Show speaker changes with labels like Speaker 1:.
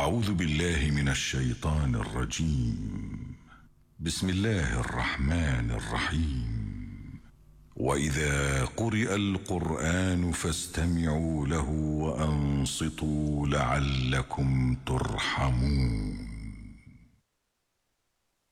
Speaker 1: أعوذ بالله من الشيطان الرجيم. بسم الله الرحمن الرحيم. وإذا قرئ القرآن فاستمعوا له وأنصتوا لعلكم ترحمون.